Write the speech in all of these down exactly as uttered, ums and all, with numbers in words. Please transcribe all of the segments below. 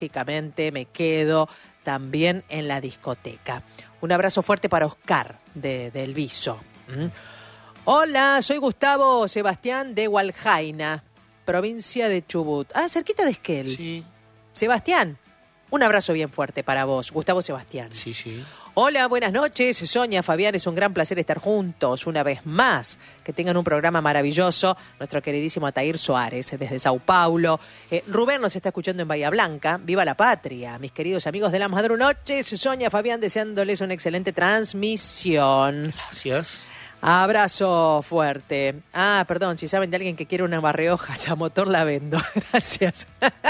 lógicamente me quedo también en la discoteca. Un abrazo fuerte para Oscar de, de El Viso. ¿Mm? Hola, soy Gustavo Sebastián de Hualjaina, provincia de Chubut. Ah, cerquita de Esquel. Sí. Sebastián, un abrazo bien fuerte para vos, Gustavo Sebastián. Sí, sí. Hola, buenas noches. Sonia, Fabián, es un gran placer estar juntos una vez más. Que tengan un programa maravilloso. Nuestro queridísimo Atair Soares, desde Sao Paulo. Eh, Rubén nos está escuchando en Bahía Blanca. ¡Viva la patria! Mis queridos amigos de la Madrunoches, Sonia, Fabián, deseándoles una excelente transmisión. Gracias. Abrazo fuerte. Ah, perdón, si saben de alguien que quiere una barrehojas a motor, la vendo. Gracias.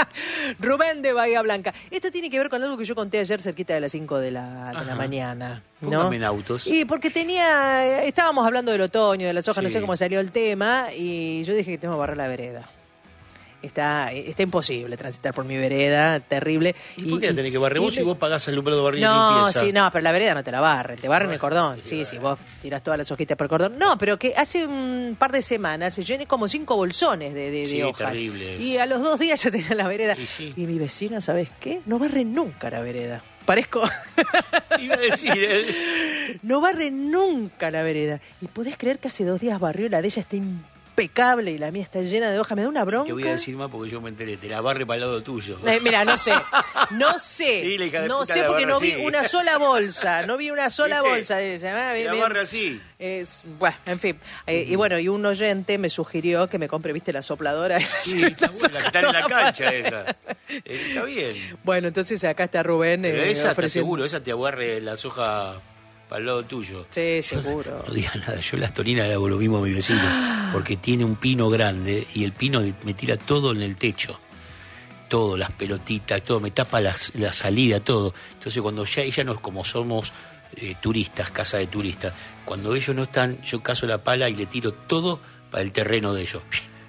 Rubén de Bahía Blanca. Esto tiene que ver con algo que yo conté ayer cerquita de las cinco de la, de la mañana, ¿no? Póngame en autos. Y porque tenía, estábamos hablando del otoño, de las hojas, Sí. no sé cómo salió el tema, y yo dije que tengo que barrer la vereda. Está, está imposible transitar por mi vereda, terrible. ¿Y, ¿Y por qué la tenés que barrer vos si vos pagás el número de barril no, y limpieza? sí, no, pero la vereda no te la barren, te barren el cordón. Sí, sí, vos tirás todas las hojitas por el cordón. No, pero que hace un par de semanas se llené como cinco bolsones de, de, de Sí, hojas. terrible es. Y a los dos días ya tenía la vereda. Y sí. Y mi vecina, ¿sabes qué? No barre nunca la vereda. Parezco... Iba a decir... ¿eh? No barre nunca la vereda. ¿Y podés creer que hace dos días barrió la de ella? Está impecable y la mía está llena de hojas. Me da una bronca. Te voy a decir más porque yo me enteré. Te la barre para el lado tuyo. Eh, mira, no sé, no sé, Sí, la hija de no puta sé la porque barra no vi así. una sola bolsa, no vi una sola ¿Viste? bolsa de esa. Ah, Te bien, la bien. barre así. Es, bueno, en fin. Eh, y bueno, y un oyente me sugirió que me compre, viste, la sopladora. Sí, está buena, la que está en la cancha esa. Eh, está bien. Bueno, entonces acá está Rubén. Pero eh, esa, te ofreciendo- aseguro, esa te agarre la soja para el lado tuyo. Sí, seguro. No digas nada, yo las torinas le hago lo mismo a mi vecino, porque tiene un pino grande y el pino me tira todo en el techo. Todo, las pelotitas, todo, me tapa las, la salida, todo. Entonces cuando ya ella no es como somos eh, turistas, casa de turistas, cuando ellos no están, yo cazo la pala y le tiro todo para el terreno de ellos.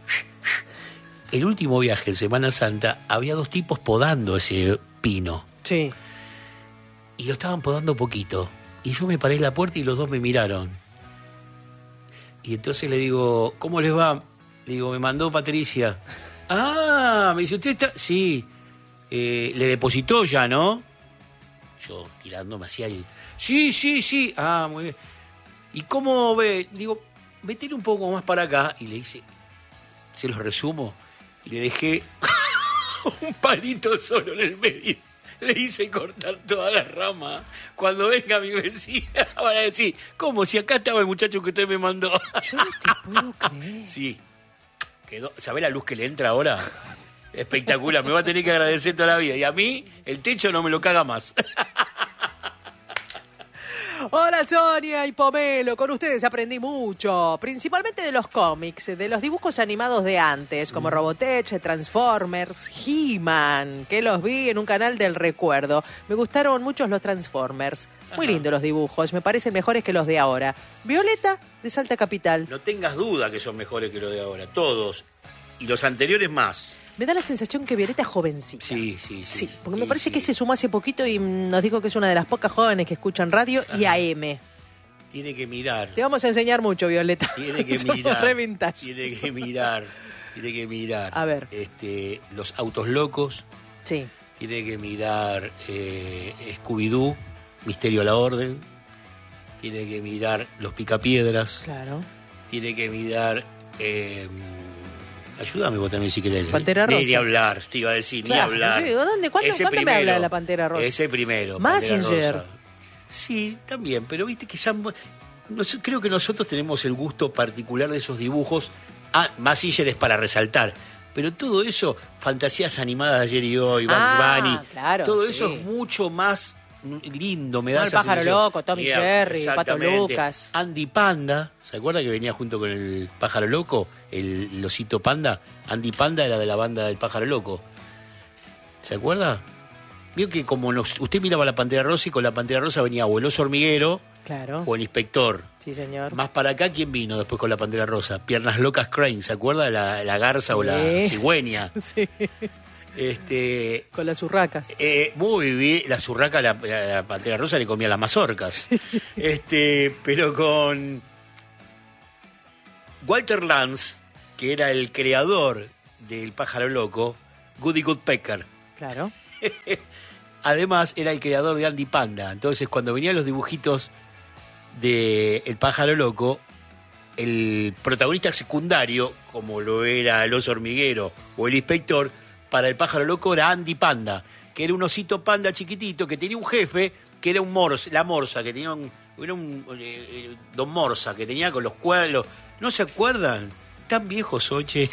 El último viaje en Semana Santa había dos tipos podando ese pino. Sí. Y lo estaban podando poquito. Y yo me paré en la puerta y los dos me miraron. Y entonces le digo, ¿cómo les va? Le digo, me mandó Patricia. Ah, me dice, ¿usted está? Sí. Eh, ¿Le depositó ya, no? Yo tirándome hacia él. Sí, sí, sí. Ah, muy bien. ¿Y cómo ve? Digo, metele un poco más para acá. Y le hice, se los resumo, le dejé un palito solo en el medio. Le hice cortar toda la rama. Cuando venga mi vecina van a decir, ¿cómo? Si acá estaba el muchacho que usted me mandó. Yo no te puedo creer. Sí. Quedó. ¿Sabe la luz que le entra ahora? Espectacular. Me va a tener que agradecer toda la vida. Y a mí, el techo no me lo caga más. Hola Sonia y Pomelo, con ustedes aprendí mucho, principalmente de los cómics, de los dibujos animados de antes, como Robotech, Transformers, He-Man, que los vi en un canal del recuerdo. Me gustaron mucho los Transformers, muy Ajá. lindos los dibujos, me parecen mejores que los de ahora. Violeta, de Salta Capital. No tengas duda que son mejores que los de ahora. Todos. Y los anteriores más. Me da la sensación que Violeta es jovencita. Sí, sí, sí. Sí, porque me Sí, parece sí. que se sumó hace poquito y nos dijo que es una de las pocas jóvenes que escuchan radio y A M. Tiene que mirar. Te vamos a enseñar mucho, Violeta. Tiene que Somos mirar. re vintage. Tiene que mirar. Tiene que mirar. A ver. Este, los autos locos. Sí. Tiene que mirar eh, Scooby-Doo, Misterio a la Orden. Tiene que mirar Los Picapiedras. Claro. Tiene que mirar... Eh, ayúdame vos también si querés. Pantera Rosa. Ni, ni hablar, te iba a decir, Claro, ni hablar. sí, ¿dónde- cuándo- Ese cuándo me primero, habla de la Pantera Rosa? Ese primero. Mazinger. Pantera Rosa. Sí, también, pero viste que ya... nos- creo que nosotros tenemos el gusto particular de esos dibujos. Ah, Mazinger es para resaltar. Pero todo eso, fantasías animadas de ayer y hoy, Bugs Ah, Bunny, claro, todo sí. eso es mucho más lindo, me da No, el esa pájaro sensación. loco, Tommy Yeah, Jerry, Pato exactamente. Lucas. Andy Panda, ¿se acuerda que venía junto con el pájaro loco? El, el osito panda. Andy Panda era de la banda del pájaro loco. ¿Se acuerda? Vio que como nos, usted miraba la Pantera Rosa y con la Pantera Rosa venía o el oso hormiguero Claro. o el inspector. Sí, señor. Más para acá, ¿quién vino después con la Pantera Rosa? Piernas Locas Crane, ¿se acuerda? La, la garza o la Sí. cigüeña. Sí. Este, Con las urracas. eh, muy bien, la zurraca, la, la, la Pantera Rosa le comía las mazorcas. Este, pero con Walter Lantz, que era el creador del pájaro loco, Woody Woodpecker. Claro. además era el creador de Andy Panda. Entonces, cuando venían los dibujitos de El Pájaro Loco, el protagonista secundario, como lo era el oso hormiguero o el inspector, para El Pájaro Loco era Andy Panda, que era un osito panda chiquitito que tenía un jefe que era un morsa, la morsa, que tenía un, era un eh, don Morsa, que tenía con los cuadros. ¿No se acuerdan? Tan viejos, oche.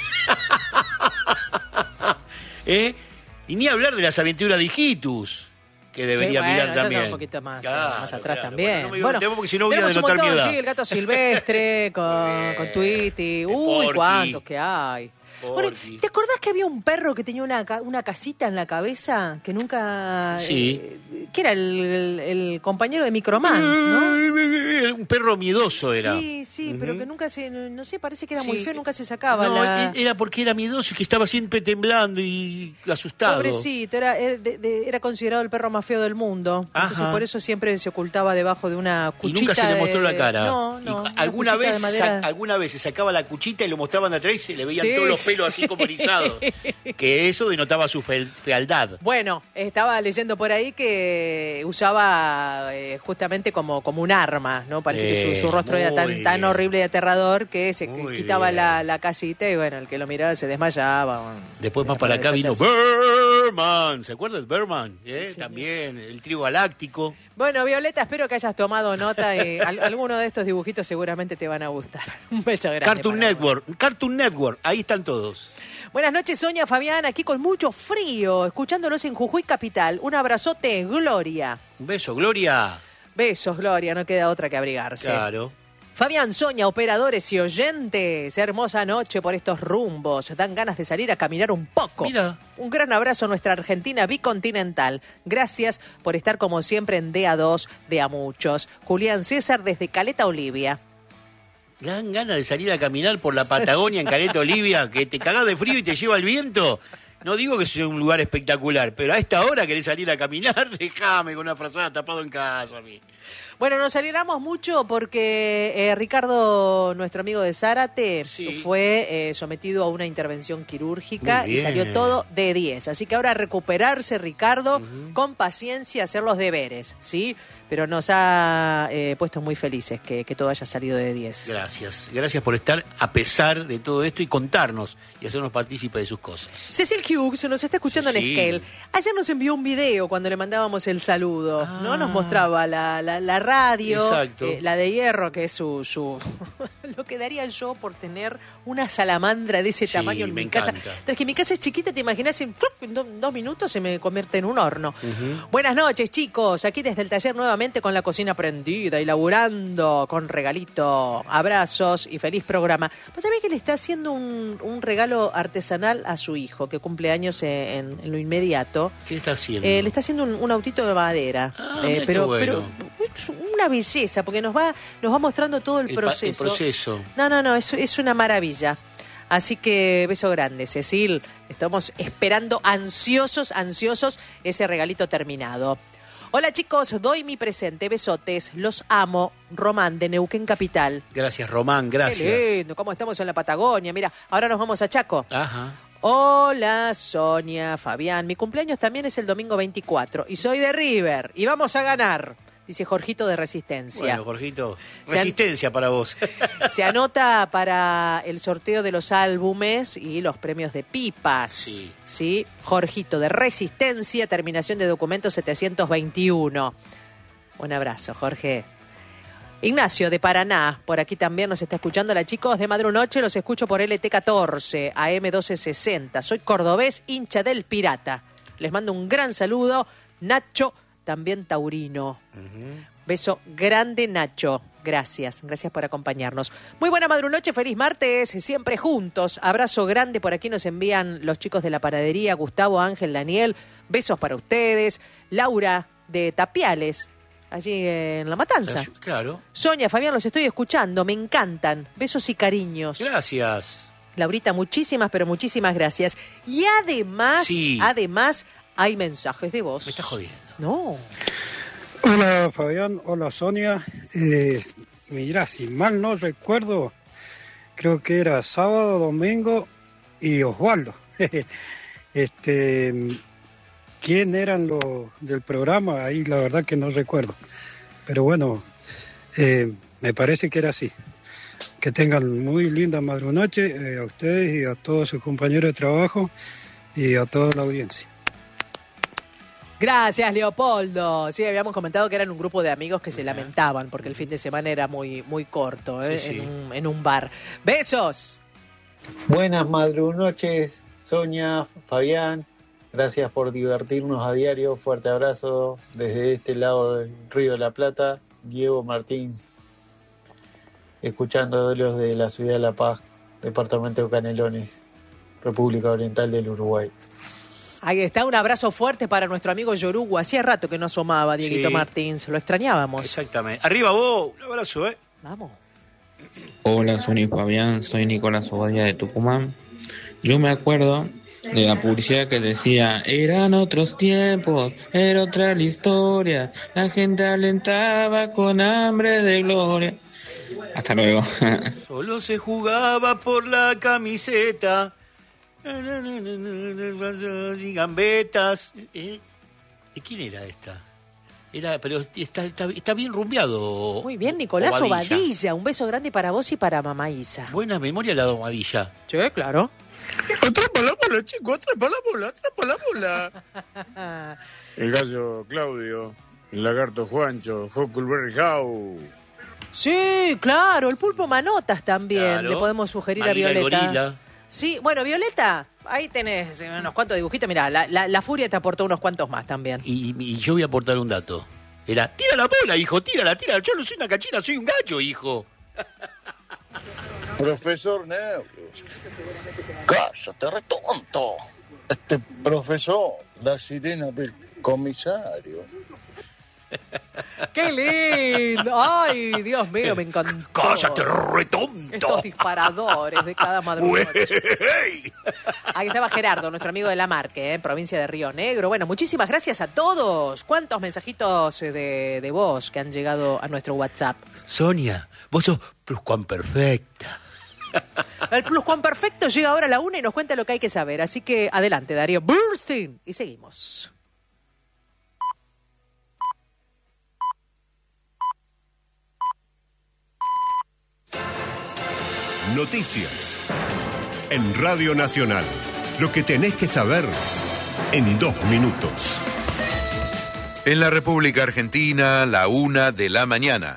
¿Eh? Y ni hablar de las aventuras de Hijitus, que debería sí, bueno, mirar también. Un poquito más, claro, más atrás claro. también. Bueno, no me bueno, bueno, porque si no voy a tenemos un denotar mi montón, edad. sí, el gato silvestre con, con Tweety. Uy, Porky. cuántos que hay. Bueno, Porky. ¿te acordás que había un perro que tenía una, ca- una casita en la cabeza? Que nunca... Sí. Eh, que era el, el, el compañero de Microman, ¿no? Un perro miedoso era. Sí, sí, Ujú. pero que nunca se... No sé, parece que era Sí. muy feo, nunca se sacaba No, la... era porque era miedoso y que estaba siempre temblando y asustado. Pobrecito, era, era, de- de- era considerado el perro más feo del mundo. Entonces Ajá. por eso siempre se ocultaba debajo de una Y cuchita. nunca se le de- mostró la cara. No, Y no. una alguna cuchita de vez, madera. sa- alguna vez se sacaba la cuchita y lo mostraban de atrás y se le veían Sí, todos los pelos sí. así como erizados. Que eso denotaba su fe- fealdad. Bueno, estaba leyendo por ahí que usaba eh, justamente como, como un arma, ¿no? Parece que Bien, su, su rostro era tan, muy tan bien. horrible y aterrador que se Muy quitaba bien. la, la casita y bueno, el que lo miraba se desmayaba. Bueno, Después más era para acá vino defenderse. Berman. ¿Se acuerdan de Berman? ¿Eh? Sí, sí. También, el trío galáctico. Bueno, Violeta, espero que hayas tomado nota y al- alguno de estos dibujitos seguramente te van a gustar. Un beso grande. Cartoon para vos. Network. Cartoon Network. Ahí están todos. Buenas noches, Sonia, Fabián, aquí con mucho frío, escuchándolos en Jujuy Capital. Un abrazote, Gloria. Un beso, Gloria. Besos, Gloria, no queda otra que abrigarse. Claro. Fabián, Sonia, operadores y oyentes, hermosa noche por estos rumbos. Dan ganas de salir a caminar un poco. Mira. Un gran abrazo a nuestra Argentina bicontinental. Gracias por estar como siempre en D A dos de a muchos. Julián César desde Caleta, Olivia. ¿Le dan ganas de salir a caminar por la Patagonia en Caleta Olivia, que te cagás de frío y te lleva el viento? No digo que sea un lugar espectacular, pero a esta hora querés salir a caminar, déjame con una frazada tapado en casa a mí. Bueno, nos alegramos mucho porque eh, Ricardo, nuestro amigo de Zárate, Sí. fue eh, sometido a una intervención quirúrgica Muy y bien. salió todo de diez. Así que ahora recuperarse, Ricardo, con paciencia, hacer los deberes, ¿sí? Pero nos ha eh, puesto muy felices que, que todo haya salido de diez. Gracias, gracias por estar a pesar de todo esto y contarnos y hacernos partícipes de sus cosas. Cecil Hughes nos está escuchando Cecil. en Esquel. Ayer nos envió un video cuando le mandábamos el saludo, Ah. ¿no? Nos mostraba la, la, la radio, Exacto. eh, la de hierro, que es su... su lo que daría yo por tener una salamandra de ese Sí, tamaño en me mi casa. encanta. Tras que mi casa es chiquita, te imaginas, en, ¡frup! en do- dos minutos se me convierte en un horno. Ujú. Buenas noches, chicos. Aquí desde el taller nuevamente con la cocina prendida y laburando con regalito. Abrazos y feliz programa. Pues sabés que le está haciendo un, un regalo artesanal a su hijo, que cumple años en, en lo inmediato. ¿Qué está haciendo? Eh, le está haciendo un, un autito de madera. Ah, Eh, mira qué pero, bueno. pero es una belleza, porque nos va, nos va mostrando todo el, El pa- proceso. el proceso. No, no, no, es, es una maravilla. Así que beso grande, Cecil. Estamos esperando ansiosos, ansiosos ese regalito terminado. Hola chicos, doy mi presente, besotes, los amo. Román de Neuquén Capital. Gracias, Román, gracias. Qué lindo, cómo estamos en la Patagonia. Mira, ahora nos vamos a Chaco. Ajá. Hola Sonia, Fabián. Mi cumpleaños también es el domingo veinticuatro y soy de River y vamos a ganar, dice Jorgito de Resistencia. Bueno, Jorgito, Se han- resistencia para vos. Se anota para el sorteo de los álbumes y los premios de pipas. Sí. ¿Sí? Jorgito de Resistencia, terminación de documento setecientos veintiuno. Un abrazo, Jorge. Ignacio de Paraná, por aquí también nos está escuchando. La chicos de Madrunoche, los escucho por L T catorce, A M doce sesenta. Soy cordobés, hincha del Pirata. Les mando un gran saludo. Nacho, también taurino. Beso grande, Nacho. Gracias, gracias por acompañarnos. Muy buena madrunoche, feliz martes, siempre juntos. Abrazo grande, por aquí nos envían los chicos de la panadería, Gustavo, Ángel, Daniel. Besos para ustedes. Laura de Tapiales, allí en La Matanza. Claro. Sonia, Fabián, los estoy escuchando, me encantan. Besos y cariños. Gracias. Laurita, muchísimas, pero muchísimas gracias. Y además, Sí. además, hay mensajes de voz. Me estás jodiendo. No. Hola Fabián, hola Sonia. Eh, mira, si mal no recuerdo, creo que era sábado, domingo y Osvaldo. este, quién eran los del programa, ahí la verdad que no recuerdo. Pero bueno, eh, me parece que era así. Que tengan muy linda madrunoche eh, a ustedes y a todos sus compañeros de trabajo y a toda la audiencia. Gracias, Leopoldo. Sí, habíamos comentado que eran un grupo de amigos que se lamentaban porque el fin de semana era muy, muy corto, ¿eh? Sí, sí. En, un, en un bar. ¡Besos! Buenas madrunoches, Sonia, Fabián. Gracias por divertirnos a diario. Fuerte abrazo desde este lado del Río de la Plata. Diego Martins, escuchándolos de la ciudad de La Paz, departamento de Canelones, República Oriental del Uruguay. Ahí está, un abrazo fuerte para nuestro amigo Yorugu. Hacía rato que no asomaba Dieguito Sí. Martins, lo extrañábamos. Exactamente. Arriba vos, un abrazo, ¿eh? Vamos. Hola, Sonia y Fabián, soy Nicolás Ovadia de Tucumán. Yo me acuerdo de la publicidad que decía, eran otros tiempos, era otra la historia, la gente alentaba con hambre de gloria. Hasta luego. Solo se jugaba por la camiseta. Y gambetas. ¿Eh? ¿De quién era esta? Era, pero está, está, está bien rumbeado. Muy bien, Nicolás Obadilla. Un beso grande para vos y para mamá Isa. Buena memoria la domadilla. Sí, claro. Atrapa la bola, chico, atrapa la bola, atrapa la bola. El gallo Claudio, el lagarto Juancho, Huckleberry Howe. Sí, claro, el pulpo Manotas también. Claro. Le podemos sugerir Maguila a el Violeta. gorila. Sí, bueno, Violeta, ahí tenés unos cuantos dibujitos. Mirá, la, la, la Furia te aportó unos cuantos más también. Y, y yo voy a aportar un dato. Era, tira la bola, hijo, tírala, tírala. Yo no soy una cachina, soy un gallo, hijo. Profesor Nervios. Cállate, retonto. Este profesor, la sirena del comisario. ¡Qué lindo! ¡Ay, Dios mío, me encantó! ¡Cállate, retonto! Estos disparadores de cada madrugada. Ahí estaba Gerardo, nuestro amigo de La Marque, ¿eh? Provincia de Río Negro. Bueno, muchísimas gracias a todos. ¿Cuántos mensajitos de, de voz que han llegado a nuestro WhatsApp? Sonia, vos sos pluscuamperfecta. El pluscuamperfecto llega ahora a la una y nos cuenta lo que hay que saber. Así que adelante, Darío Burstein. Y seguimos. Noticias en Radio Nacional. Lo que tenés que saber en dos minutos. En la República Argentina, la una de la mañana.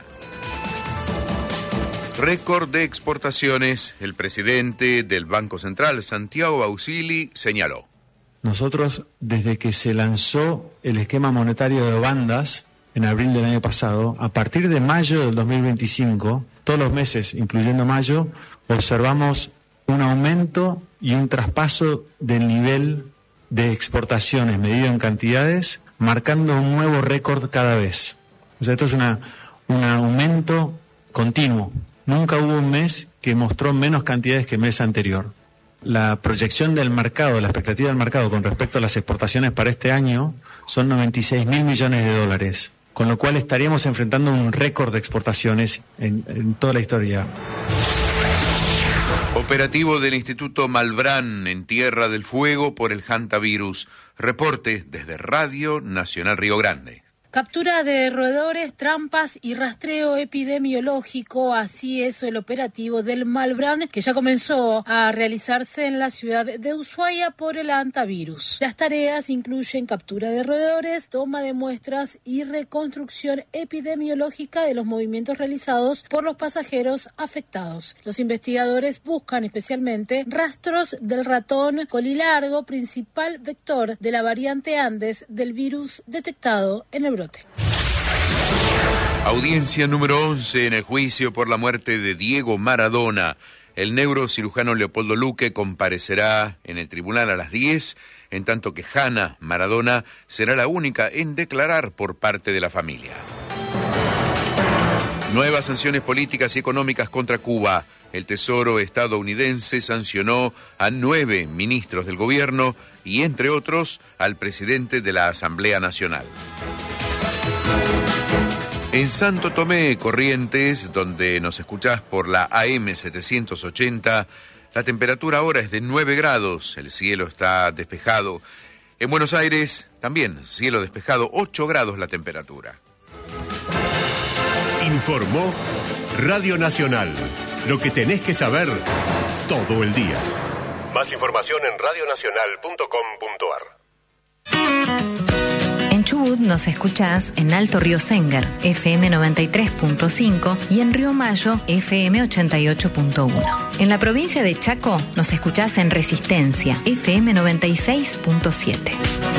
Récord de exportaciones. El presidente del Banco Central, Santiago Bausili, señaló. Nosotros, desde que se lanzó el esquema monetario de bandas en abril del año pasado, a partir de mayo del dos mil veinticinco, todos los meses, incluyendo mayo, observamos un aumento y un traspaso del nivel de exportaciones medido en cantidades, marcando un nuevo récord cada vez. O sea, esto es una, un aumento continuo. Nunca hubo un mes que mostró menos cantidades que el mes anterior. La proyección del mercado, la expectativa del mercado con respecto a las exportaciones para este año son noventa y seis mil millones de dólares, con lo cual estaríamos enfrentando un récord de exportaciones en, en toda la historia. Operativo del Instituto Malbrán en Tierra del Fuego por el hantavirus. Reporte desde Radio Nacional Río Grande. Captura de roedores, trampas y rastreo epidemiológico, así es el operativo del Malbrán, que ya comenzó a realizarse en la ciudad de Ushuaia por el hantavirus. Las tareas incluyen captura de roedores, toma de muestras y reconstrucción epidemiológica de los movimientos realizados por los pasajeros afectados. Los investigadores buscan especialmente rastros del ratón colilargo, principal vector de la variante Andes del virus detectado en el brote. Audiencia número once en el juicio por la muerte de Diego Maradona. El neurocirujano Leopoldo Luque comparecerá en el tribunal a las diez, en tanto que Hanna Maradona será la única en declarar por parte de la familia. Nuevas sanciones políticas y económicas contra Cuba. El Tesoro estadounidense sancionó a nueve ministros del gobierno y, entre otros, al presidente de la Asamblea Nacional. En Santo Tomé, Corrientes, donde nos escuchás por la A M setecientos ochenta, la temperatura ahora es de nueve grados, el cielo está despejado. En Buenos Aires también cielo despejado, ocho grados la temperatura. Informó Radio Nacional. Lo que tenés que saber todo el día. Más información en radio nacional punto com punto a r. En Chubut nos escuchás en Alto Río Sengar, F M noventa y tres punto cinco, y en Río Mayo, F M ochenta y ocho punto uno. En la provincia de Chaco nos escuchás en Resistencia, F M noventa y seis punto siete.